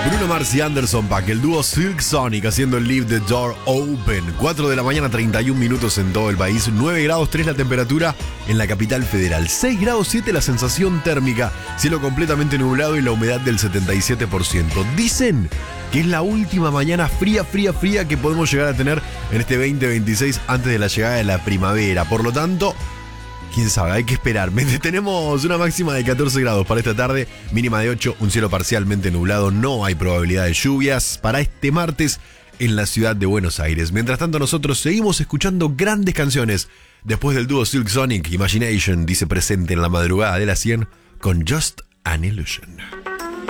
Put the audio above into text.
Bruno Mars y Anderson .Paak, el dúo Silk Sonic haciendo el Leave the Door Open. 4 de la mañana, 31 minutos en todo el país. 9 grados 3 la temperatura en la capital federal. 6 grados 7 la sensación térmica. Cielo completamente nublado y la humedad del 77%. Dicen que es la última mañana fría que podemos llegar a tener en este 2026 antes de la llegada de la primavera. Por lo tanto, quién sabe, hay que esperar. Tenemos una máxima de 14 grados para esta tarde, mínima de 8, un cielo parcialmente nublado, no hay probabilidad de lluvias para este martes en la ciudad de Buenos Aires. Mientras tanto, nosotros seguimos escuchando grandes canciones. Después del dúo Silk Sonic, Imagination dice presente en la madrugada de las 100 con Just an Illusion.